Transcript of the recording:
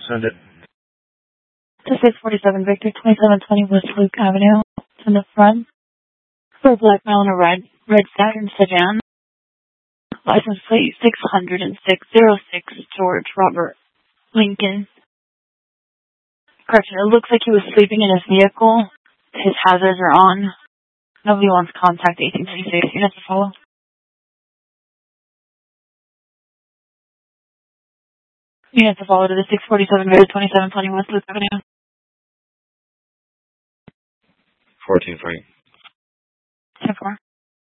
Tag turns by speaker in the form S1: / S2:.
S1: Send it.
S2: To 647 Victor, 2720 West Luke Avenue. In the front. For a black male in a red Saturn sedan. License plate 60606 George Robert Lincoln. Correction, it looks like he was sleeping in his vehicle. His hazards are on. Nobody wants to contact 1836. You have to follow. You have to follow to the 647 Victor, 2720 West Luke Avenue.
S1: 14 Frank.
S2: 10-4.